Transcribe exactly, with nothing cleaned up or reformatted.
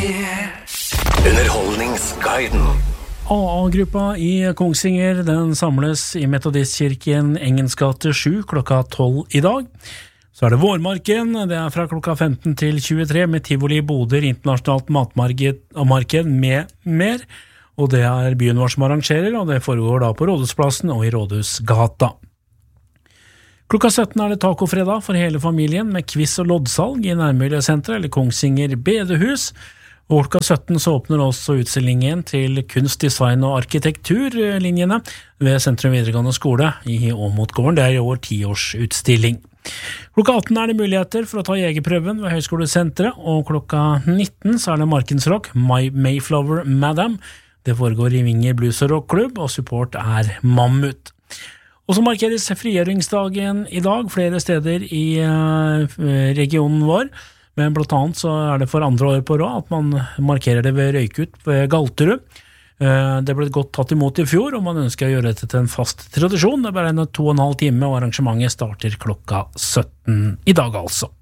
Underholdningsguiden. A A-gruppa i Kongsvinger, den samles i Metodistkirken Engens gate sju klokka tolv i dag. Så er det Vårmarken, det er fra klokka femten til tjuetre med Tivoli Boder, internasjonalt matmarked og marked med mer. Og det er byen vår som arrangerer, og det foregår da på Rådhusplassen og i Rådhusgata. Klokka sytten er det tacofredag for hele familien med quiz og loddsalg i Nærmiljøsenteret eller Kongsvinger Bedehus. Og klokka sytten så åpner også utstillingen til kunst, design og arkitekturlinjene ved Sentrum videregående skole i Åmotgården. Det er i år tiårsutstilling. Klokka atten er det muligheter for å ta jegerprøven ved Høgskolesenteret, og klokka nitten så er det Markensrock, My Mayflower Madam. Det foregår i Vinger Blues og Rockklubb, og support er Mammut. Og så markeres frigjøringsdagen i dag flere steder i regionen vår, men blant annet så er det for andre år på råd at man markerer det ved Røykut ved Galterud. Det ble godt tatt imot i fjor, og man ønsker å gjøre dette til en fast tradisjon. Det er bare en to og en halv time, og arrangementet starter klokka sytten i dag altså.